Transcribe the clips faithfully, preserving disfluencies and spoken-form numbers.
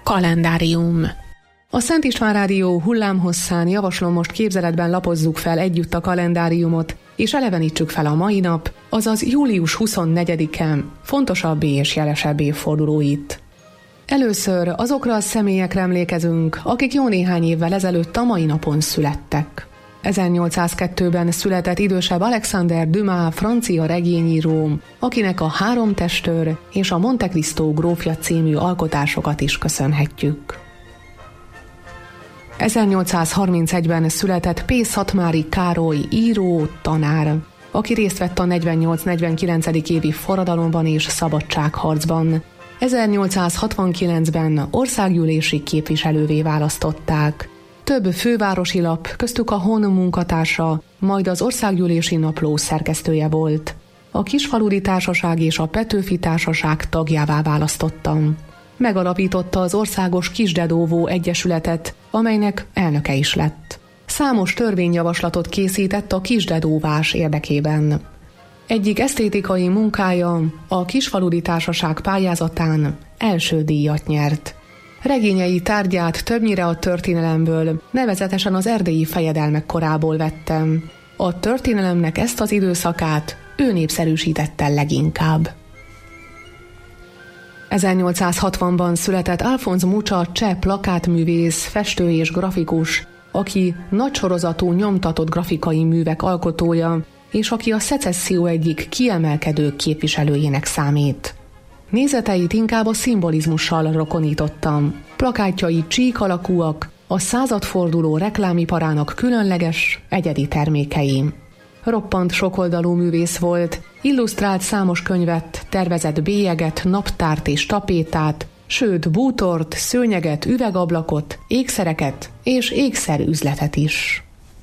Kalendárium. A Szent István Rádió hullámhosszán javaslom, most képzeletben lapozzuk fel együtt a kalendáriumot, és elevenítsük fel a mai nap, azaz július huszonnegyedike fontosabb és jelesebb évfordulóit. Először azokra a személyekre emlékezünk, akik jó néhány évvel ezelőtt a mai napon születtek. ezernyolcszázkettőben született idősebb Alexander Dumas, francia regényíró, akinek a Három testőr és a Monte Cristo grófja című alkotásokat is köszönhetjük. ezernyolcszázharmincegyben született P. Szatmári Károly író, tanár, aki részt vett a negyvennyolc-negyvenkilencedik évi forradalomban és szabadságharcban. ezernyolcszázhatvankilencben országgyűlési képviselővé választották. Több fővárosi lap, köztük a Hon munkatársa, majd az Országgyűlési Napló szerkesztője volt. A Kisfaludy Társaság és a Petőfi Társaság tagjává választottam. Megalapította az Országos Kisdedóvó Egyesületet, amelynek elnöke is lett. Számos törvényjavaslatot készített a kisdedóvás érdekében. Egyik esztétikai munkája, a Kisfaludy Társaság pályázatán első díjat nyert. Regényei tárgyát többnyire a történelemből, nevezetesen az erdélyi fejedelmek korából vettem. A történelemnek ezt az időszakát ő népszerűsítette leginkább. ezernyolcszázhatvanban született Alphonse Mucha, cseh plakátművész, festő és grafikus, aki nagysorozatú nyomtatott grafikai művek alkotója, és aki a szecesszió egyik kiemelkedő képviselőjének számít. Nézeteit inkább a szimbolizmussal rokonítottam. Plakátjai csík alakúak, a századforduló reklámiparának különleges, egyedi termékei. Roppant sokoldalú művész volt, illusztrált számos könyvet, tervezett bélyeget, naptárt és tapétát, sőt bútort, szőnyeget, üvegablakot, ékszereket és ékszerüzletet is.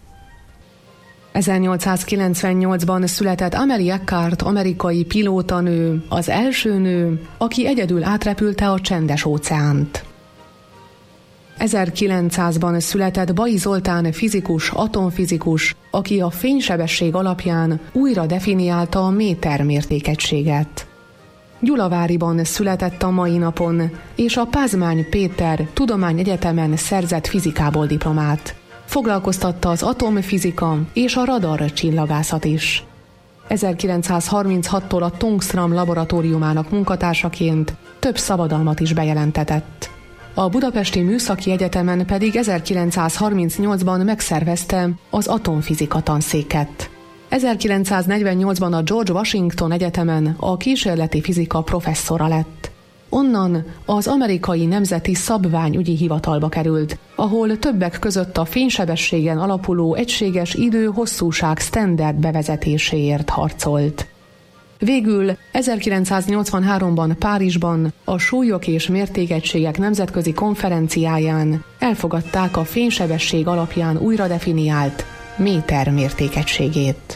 ezernyolcszázkilencvennyolcban született Amelia Earhart, amerikai pilótanő, az első nő, aki egyedül átrepülte a Csendes-óceánt. ezerkilencszázban született Bai Zoltán fizikus, atomfizikus, aki a fénysebesség alapján újra definiálta a méter mértékegységet. Gyulaváriban született a mai napon, és a Pázmány Péter Tudományegyetemen szerzett fizikából diplomát. Foglalkoztatta az atomfizika és a radar csillagászat is. ezerkilencszázharminchattól a Tungstram laboratóriumának munkatársaként több szabadalmat is bejelentetett. A Budapesti Műszaki Egyetemen pedig ezerkilencszázharmincnyolcban megszervezte az atomfizika tanszéket. ezerkilencszáznegyvennyolcban a George Washington Egyetemen a kísérleti fizika professzora lett. Onnan az Amerikai Nemzeti Szabványügyi Hivatalba került, ahol többek között a fénysebességen alapuló egységes idő-hosszúság sztenderd bevezetéséért harcolt. Végül ezerkilencszáznyolcvanháromban Párizsban a súlyok és mértékegységek nemzetközi konferenciáján elfogadták a fénysebesség alapján újra definiált méter mértékegységét.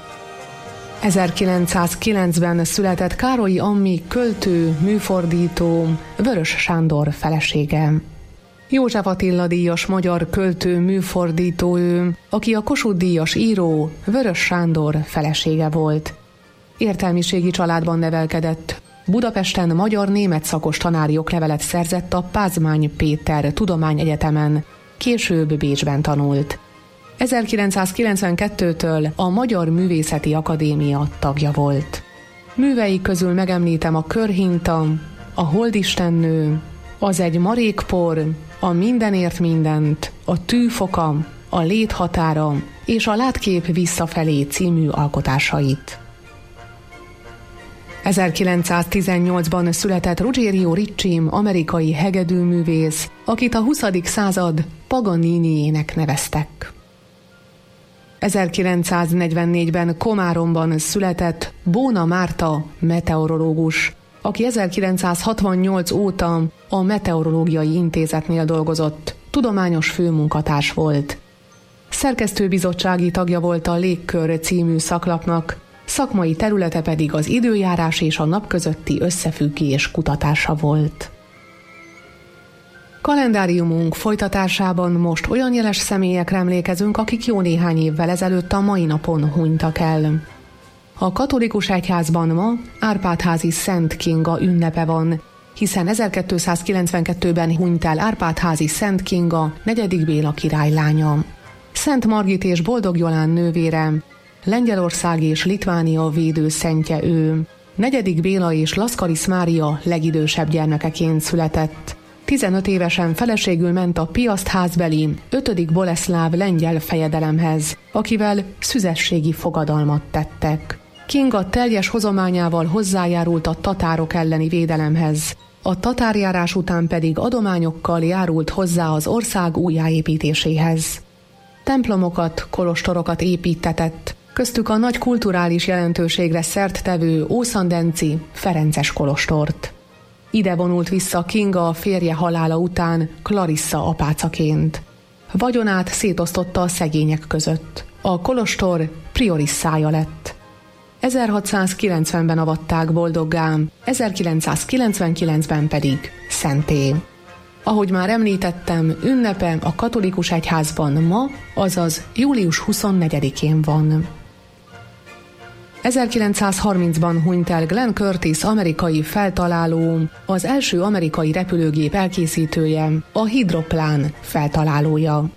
ezerkilencszázkilencben született Károlyi Ammi költő, műfordító, Vörös Sándor felesége. József Attila díjas magyar költő, műfordító ő, aki a Kossuth-díjas író, Vörös Sándor felesége volt. Értelmiségi családban nevelkedett. Budapesten magyar-német szakos tanári oklevelet szerzett a Pázmány Péter Tudományegyetemen, később Bécsben tanult. ezerkilencszázkilencvenkettőtől a Magyar Művészeti Akadémia tagja volt. Művei közül megemlítem a Körhinta, a Holdistennő, az Egy marékpor, a Mindenért mindent, a Tűfoka, a Léthatára és a Látkép visszafelé című alkotásait. ezerkilencszáztizennyolcban született Ruggiero Ricci, amerikai hegedűművész, akit a huszadik század Paganiniének neveztek. ezerkilencszáznegyvennégyben Komáromban született Bóna Márta, meteorológus, aki ezerkilencszázhatvannyolc óta a Meteorológiai Intézetnél dolgozott, tudományos főmunkatárs volt. Szerkesztőbizottsági tagja volt a Légkör című szaklapnak, szakmai területe pedig az időjárás és a nap közötti összefüggés kutatása volt. Kalendáriumunk folytatásában most olyan jeles személyekre emlékezünk, akik jó néhány évvel ezelőtt a mai napon hunytak el. A katolikus egyházban ma Árpád-házi Szent Kinga ünnepe van. hiszen ezerkétszázkilencvenkettőben hunyt el Árpád-házi Szent Kinga, negyedik Béla királylánya. Szent Margit és Boldog Jolán nővére, Lengyelország és Litvánia védőszentje ő. negyedik Béla és Laszkarisz Mária legidősebb gyermekeként született. tizenöt évesen feleségül ment a piasztházbeli ötödik Boleszláv lengyel fejedelemhez, akivel szüzességi fogadalmat tettek. Kinga teljes hozományával hozzájárult a tatárok elleni védelemhez, a tatárjárás után pedig adományokkal járult hozzá az ország újjáépítéséhez. Templomokat, kolostorokat építtetett, köztük a nagy kulturális jelentőségre szert tevő ószandenci Ferences kolostort. Ide vonult vissza Kinga a férje halála után Clarissa apácaként. Vagyonát szétosztotta a szegények között. A kolostor priorisszája lett. ezerhatszázkilencvenben avatták boldoggá, ezerkilencszázkilencvenkilencben pedig szentté. Ahogy már említettem, ünnepe a katolikus egyházban ma, azaz július huszonnegyedikén van. ezerkilencszázharmincban hunyt el Glenn Curtiss amerikai feltaláló, az első amerikai repülőgép elkészítője, a hidroplán feltalálója.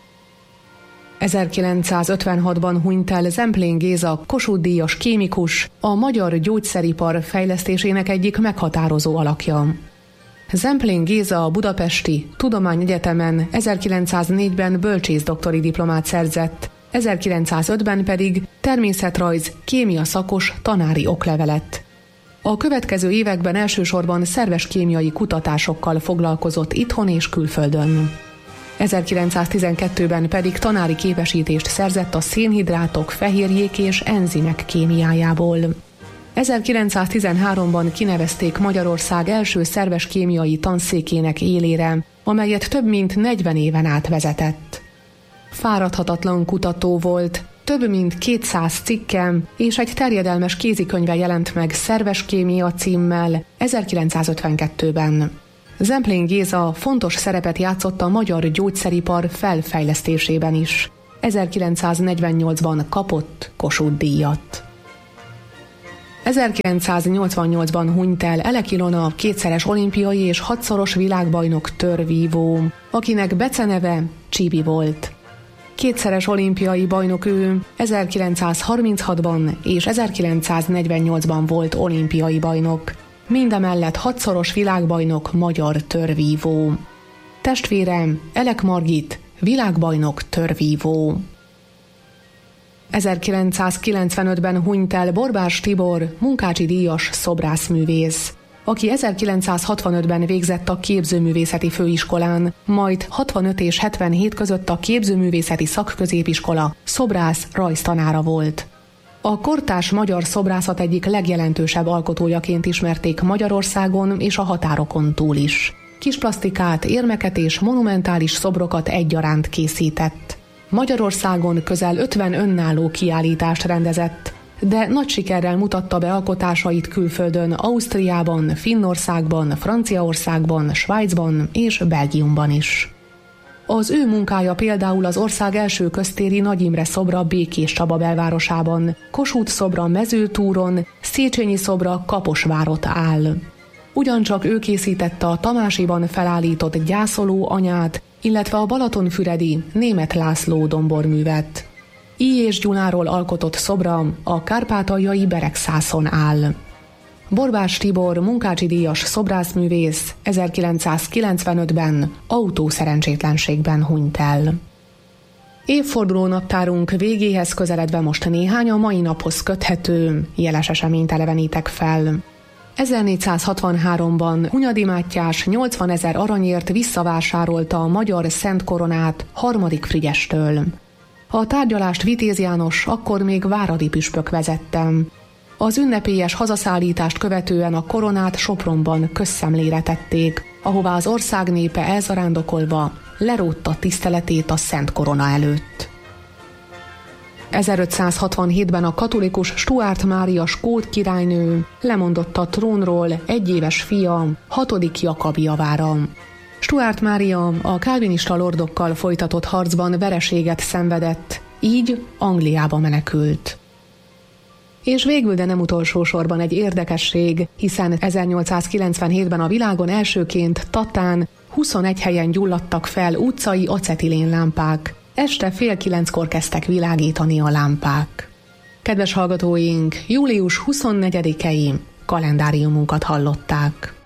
ezerkilencszázötvenhatban hunyt el Zemplén Géza Kossuth-díjas kémikus, a magyar gyógyszeripar fejlesztésének egyik meghatározó alakja. Zemplén Géza a Budapesti Tudományegyetemen ezerkilencszáznégyben bölcsészdoktori diplomát szerzett, ezerkilencszázötben pedig természetrajz, kémia szakos tanári oklevelet. A következő években elsősorban szerves kémiai kutatásokkal foglalkozott itthon és külföldön. ezerkilencszáztizenkettőben pedig tanári képesítést szerzett a szénhidrátok, fehérjék és enzimek kémiájából. ezerkilencszáztizenháromban kinevezték Magyarország első szerves kémiai tanszékének élére, amelyet több mint negyven éven át vezetett. Fáradhatatlan kutató volt, több mint kétszáz cikke és egy terjedelmes kézikönyve jelent meg Szerves kémia címmel ezerkilencszázötvenkettőben. Zemplén Géza fontos szerepet játszott a magyar gyógyszeripar felfejlesztésében is. ezerkilencszáznegyvennyolcban kapott Kossuth-díjat. ezerkilencszáznyolcvannyolcban hunyt el Elek Ilona, kétszeres olimpiai és hatszoros világbajnok törvívó, akinek beceneve Csibi volt. Kétszeres olimpiai bajnok ő, ezerkilencszázharminchatban és ezerkilencszáznegyvennyolcban volt olimpiai bajnok. Mindemellett hatszoros világbajnok magyar törvívó. Testvére Elek Margit, világbajnok törvívó. ezerkilencszázkilencvenötben hunyt el Borbás Tibor, Munkácsi-díjas szobrászművész, aki ezerkilencszázhatvanötben végzett a Képzőművészeti Főiskolán, majd hatvanöt és hetvenhét között a Képzőművészeti Szakközépiskola szobrász rajztanára volt. A kortárs magyar szobrászat egyik legjelentősebb alkotójaként ismerték Magyarországon és a határokon túl is. Kisplasztikát, érmeket és monumentális szobrokat egyaránt készített. Magyarországon közel ötven önálló kiállítást rendezett, de nagy sikerrel mutatta be alkotásait külföldön, Ausztriában, Finnországban, Franciaországban, Svájcban és Belgiumban is. Az ő munkája például az ország első köztéri Nagy Imre szobra Békés Csaba belvárosában, Kossuth szobra Mezőtúron, Széchenyi szobra Kaposvárott áll. Ugyancsak ő készítette a Tamásiban felállított Gyászoló anyát, illetve a balatonfüredi Németh László domborművet. I. és Gyuláról alkotott szobra a kárpátaljai Beregszászon áll. Borbás Tibor, Munkácsi-díjas szobrászművész ezerkilencszázkilencvenötben autószerencsétlenségben hunyt el. Évforduló naptárunk végéhez közeledve most néhány a mai naphoz köthető jeles eseményt elevenítek fel. ezernégyszázhatvanháromban Hunyadi Mátyás nyolcvanezer aranyért visszavásárolta a magyar Szent Koronát harmadik Frigyestől. A tárgyalást Vitéz János akkor még váradi püspök vezette. Az ünnepélyes hazaszállítást követően a koronát Sopronban közszemlére tették, ahová az ország népe elzarándokolva lerótta tiszteletét a Szent Korona előtt. ezerötszázhatvanhétben a katolikus Stuart Mária skót királynő lemondott a trónról egyéves fia, hatodik Jakab javára. Stuart Mária a kálvinista lordokkal folytatott harcban vereséget szenvedett, így Angliába menekült. És végül, de nem utolsó sorban egy érdekesség, hiszen ezernyolcszázkilencvenhétben a világon elsőként Tatán huszonegy helyen gyulladtak fel utcai acetilénlámpák. Este fél kilenckor kezdtek világítani a lámpák. Kedves hallgatóink, július huszonnegyedikei kalendáriumunkat hallották.